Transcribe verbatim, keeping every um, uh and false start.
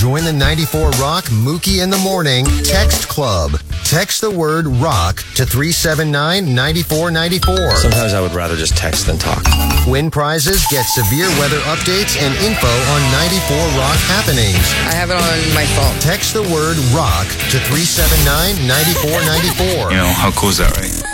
Join the ninety-four Rock Mookie in the Morning Text Club. Text the word ROCK to three seven nine, nine four nine four. Sometimes I would rather just text than talk. Win prizes, get severe weather updates, and info on ninety-four Rock happenings. I have it on my phone. Text the word ROCK to three seven nine, nine four nine four. You know, how cool is that, right?